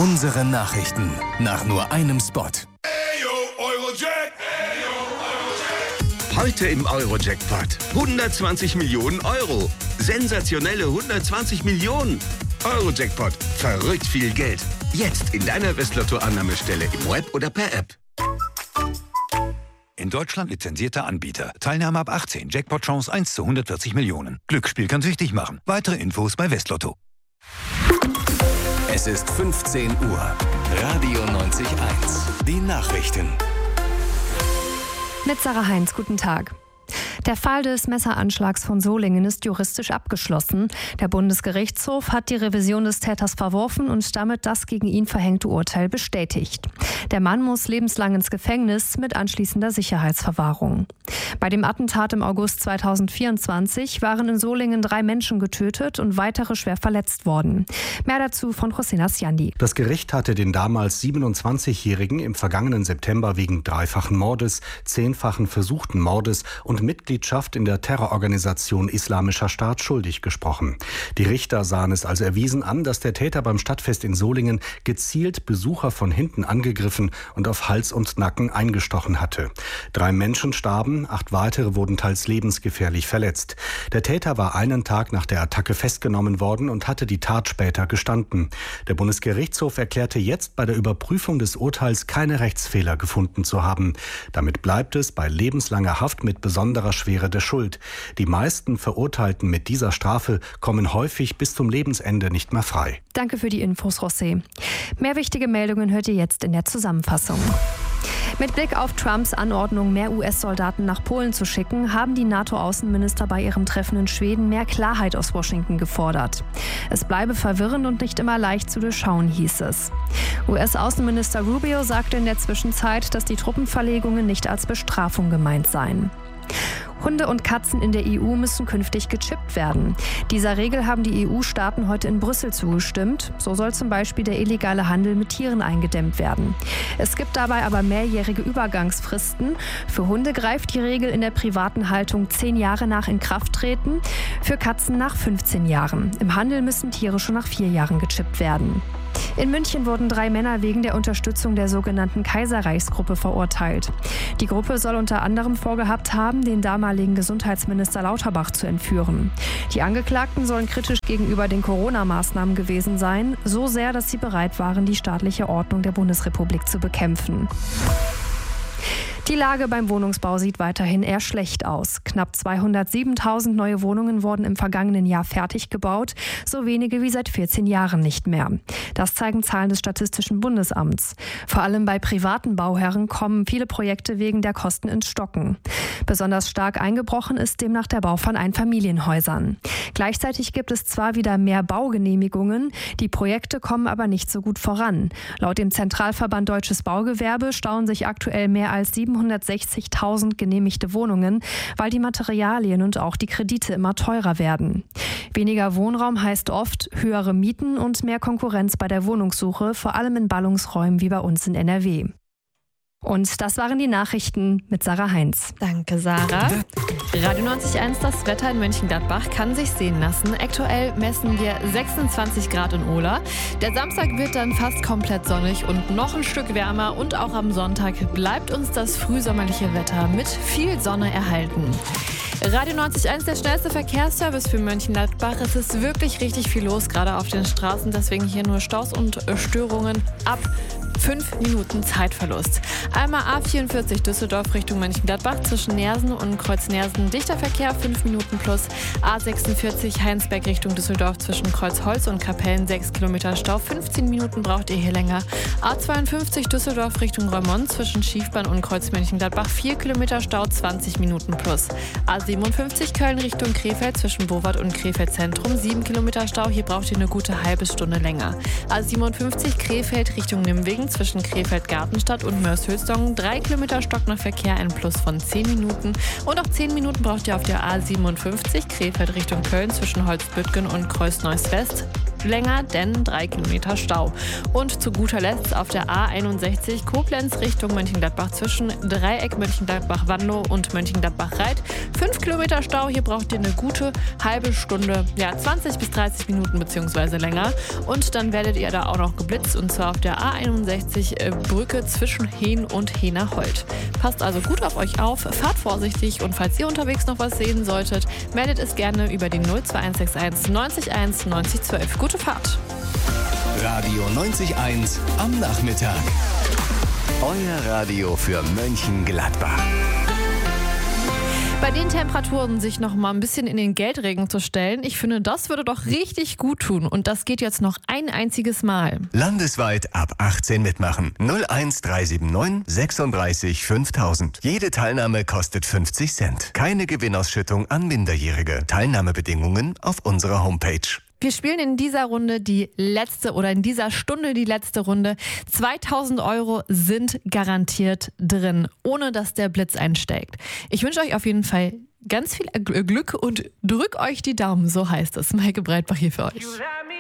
Unsere Nachrichten nach nur einem Spot. Heute im Euro-Jackpot 120 Millionen Euro. Sensationelle 120 Millionen. Euro-Jackpot. Verrückt viel Geld. Jetzt in deiner Westlotto-Annahmestelle im Web oder per App. In Deutschland lizenzierter Anbieter. Teilnahme ab 18. Jackpot-Chance 1 zu 140 Millionen. Glücksspiel kann süchtig machen. Weitere Infos bei Westlotto. Es ist 15 Uhr. Radio 90.1. Die Nachrichten. Mit Sarah Heinz, guten Tag. Der Fall des Messeranschlags von Solingen ist juristisch abgeschlossen. Der Bundesgerichtshof hat die Revision des Täters verworfen und damit das gegen ihn verhängte Urteil bestätigt. Der Mann muss lebenslang ins Gefängnis mit anschließender Sicherheitsverwahrung. Bei dem Attentat im August 2024 waren in Solingen 3 Menschen getötet und weitere schwer verletzt worden. Mehr dazu von Rosina Sjandi. Das Gericht hatte den damals 27-Jährigen im vergangenen September wegen 3-fachen Mordes, 10-fachen versuchten Mordes und Mitgliedschaft in der Terrororganisation Islamischer Staat schuldig gesprochen. Die Richter sahen es als erwiesen an, dass der Täter beim Stadtfest in Solingen gezielt Besucher von hinten angegriffen und auf Hals und Nacken eingestochen hatte. 3 Menschen starben, 8 weitere wurden teils lebensgefährlich verletzt. Der Täter war einen Tag nach der Attacke festgenommen worden und hatte die Tat später gestanden. Der Bundesgerichtshof erklärte jetzt bei der Überprüfung des Urteils keine Rechtsfehler gefunden zu haben. Damit bleibt es bei lebenslanger Haft mit besonderer Schwere der Schuld. Die meisten Verurteilten mit dieser Strafe kommen häufig bis zum Lebensende nicht mehr frei. Danke für die Infos, José. Mehr wichtige Meldungen hört ihr jetzt in der Zusammenfassung. Mit Blick auf Trumps Anordnung, mehr US-Soldaten nach Polen zu schicken, haben die NATO-Außenminister bei ihrem Treffen in Schweden mehr Klarheit aus Washington gefordert. Es bleibe verwirrend und nicht immer leicht zu durchschauen, hieß es. US-Außenminister Rubio sagte in der Zwischenzeit, dass die Truppenverlegungen nicht als Bestrafung gemeint seien. Hunde und Katzen in der EU müssen künftig gechippt werden. Dieser Regel haben die EU-Staaten heute in Brüssel zugestimmt. So soll zum Beispiel der illegale Handel mit Tieren eingedämmt werden. Es gibt dabei aber mehrjährige Übergangsfristen. Für Hunde greift die Regel in der privaten Haltung 10 Jahre nach Inkrafttreten, für Katzen nach 15 Jahren. Im Handel müssen Tiere schon nach 4 Jahren gechippt werden. In München wurden 3 Männer wegen der Unterstützung der sogenannten Kaiserreichsgruppe verurteilt. Die Gruppe soll unter anderem vorgehabt haben, den damaligen Gesundheitsminister Lauterbach zu entführen. Die Angeklagten sollen kritisch gegenüber den Corona-Maßnahmen gewesen sein, so sehr, dass sie bereit waren, die staatliche Ordnung der Bundesrepublik zu bekämpfen. Die Lage beim Wohnungsbau sieht weiterhin eher schlecht aus. Knapp 207.000 neue Wohnungen wurden im vergangenen Jahr fertig gebaut, so wenige wie seit 14 Jahren nicht mehr. Das zeigen Zahlen des Statistischen Bundesamts. Vor allem bei privaten Bauherren kommen viele Projekte wegen der Kosten ins Stocken. Besonders stark eingebrochen ist demnach der Bau von Einfamilienhäusern. Gleichzeitig gibt es zwar wieder mehr Baugenehmigungen, die Projekte kommen aber nicht so gut voran. Laut dem Zentralverband Deutsches Baugewerbe stauen sich aktuell mehr als 760.000 genehmigte Wohnungen, weil die Materialien und auch die Kredite immer teurer werden. Weniger Wohnraum heißt oft höhere Mieten und mehr Konkurrenz bei der Wohnungssuche, vor allem in Ballungsräumen wie bei uns in NRW. Und das waren die Nachrichten mit Sarah Heinz. Danke, Sarah. Radio 90.1, das Wetter in Mönchengladbach kann sich sehen lassen. Aktuell messen wir 26 Grad in Ohla. Der Samstag wird dann fast komplett sonnig und noch ein Stück wärmer. Und auch am Sonntag bleibt uns das frühsommerliche Wetter mit viel Sonne erhalten. Radio 90.1, der schnellste Verkehrsservice für Mönchengladbach. Es ist wirklich richtig viel los, gerade auf den Straßen. Deswegen hier nur Staus und Störungen ab 5 Minuten Zeitverlust. Einmal A44 Düsseldorf Richtung Mönchengladbach zwischen Neersen und Kreuz Neersen. Dichter Verkehr, 5 Minuten plus. A46 Heinsberg Richtung Düsseldorf zwischen Kreuzholz und Kapellen, 6 Kilometer Stau. 15 Minuten braucht ihr hier länger. A52 Düsseldorf Richtung Reumont zwischen Schiefbahn und Kreuz Mönchengladbach, 4 Kilometer Stau, 20 Minuten plus. A57 Köln Richtung Krefeld zwischen Bowart und Krefeld Zentrum, 7 Kilometer Stau. Hier braucht ihr eine gute halbe Stunde länger. A57 Krefeld Richtung Nimwegen zwischen Krefeld-Gartenstadt und Mörs-Hülsdongen, 3 Kilometer Stockner-Verkehr, ein Plus von 10 Minuten. Und auch 10 Minuten braucht ihr auf der A57 Krefeld Richtung Köln zwischen Holzbüttgen und Kreuz Neuss West. länger, denn 3 Kilometer Stau. Und zu guter Letzt auf der A61 Koblenz Richtung Mönchengladbach zwischen Dreieck Mönchengladbach-Wandow und Mönchengladbach-Reit. 5 Kilometer Stau, hier braucht ihr eine gute halbe Stunde, 20 bis 30 Minuten bzw. länger. Und dann werdet ihr da auch noch geblitzt, und zwar auf der A61 Brücke zwischen Hehn und Hehnerholt. Passt also gut auf euch auf, fahrt vorsichtig, und falls ihr unterwegs noch was sehen solltet, meldet es gerne über die 02161 90 1 90 12. Gute Fahrt! Radio 90.1 am Nachmittag. Euer Radio für Mönchengladbach. Bei den Temperaturen sich noch mal ein bisschen in den Geldregen zu stellen, ich finde, das würde doch richtig gut tun. Und das geht jetzt noch ein einziges Mal. Landesweit ab 18 mitmachen. 01379 36 5000. Jede Teilnahme kostet 50 Cent. Keine Gewinnausschüttung an Minderjährige. Teilnahmebedingungen auf unserer Homepage. Wir spielen in dieser Runde in dieser Stunde die letzte Runde. 2000 € sind garantiert drin, ohne dass der Blitz einschlägt. Ich wünsche euch auf jeden Fall ganz viel Glück und drückt euch die Daumen, so heißt es. Maike Breitbach hier für euch.